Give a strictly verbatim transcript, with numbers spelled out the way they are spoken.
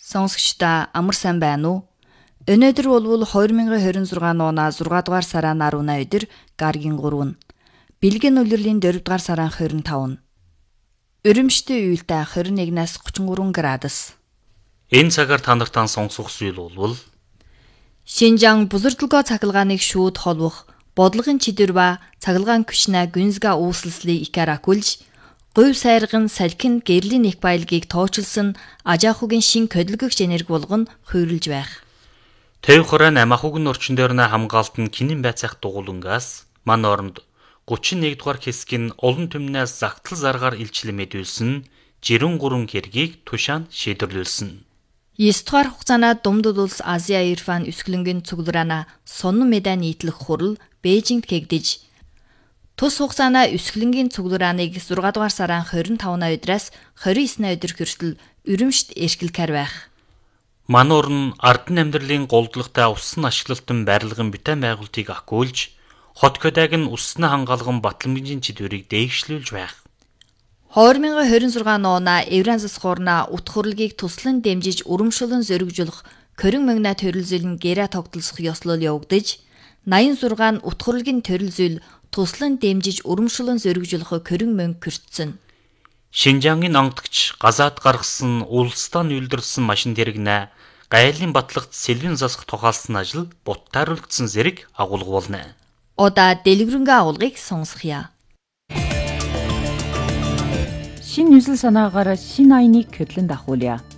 Сонсогчдаа амар сайн байна уу? Өнөөдөр болвол две тысячи двадцать шесть оны зургаан дугаар сарын арван өдөр гаргийн гурав нь. Бэлгэн улирлын дөрөв дугаар сарын двадцать и пять. Өрөмштэй уйлтай двадцать и однаас тридцать три градус. Энэ цагаар та нартай сонсох зүйл болвол Шинжаан бузардлагоо цахилгааныг шууд холбох бодлогын чидөр ба цахилгаан күчнэ гүнзга үүсэлслийг икаракулж говь сайрган салхин гэрлийн их баялгийг тоочлсон ажаахугийн шин көдлөгөгч энерги болгон хуйрлж байх. Тэв хорон амахугийн орчин дээр нь хамгаалт нь кинэн байцаах дугуулангаас ман оронд тридцать и один дугаар хэсгийн олон түмнээс загтал заргаар илчлэн мэдүүлсэн жирэн гурван хэргийг тушаан шийдвэрлүүлсэн. девять дугаар хугацаана Думдуд улс Азия Ирфан өсгөлөнгийн цуглараана сонн медаль нийтлэх хурал Бээжингт кэгдэж тус хугацаана өсгөлөнгийн цугларааныг шесть дугаар сарын двадцать и пять өдрөөс двадцать девять өдөр хүртэл Өрөмшт эрхлэхээр байх. Мануур нь ардын амьдралын голдлагтай усан ашиглалтан барилгын битэн байгуултыг ахгүйж хот көдөг нь усны хангалган батламжийн чидвэрийг дээгшлүүлж байх. две тысячи двадцать шесть оны Евразис хуурна утх хурлыг туслан дэмжиж урамшуулан зоригжуулах Корин мөнгнө төрөл зүйл нь гэрэ тогтолцох ёслол явагдаж восемьдесят шесть утх хурлын төрөл зүйл туслан дэмжиж урамшуулан зоригжуулах Корин мөнгө хүртсэн. Шинжаангийн онгодогч газаад гаргасан улсдаа үйлдвэрлэсэн машин дэрэгнэ гайлын батлагт сэлвэн засах тухайлсан ажил буттааруулагдсан зэрэг агуулга болно. Одоо дэлгэрэнгээ агуулгыг сонсгоё. Шинэ үзэл санаагаар шинэ айныг хөдлөн дахуулъя.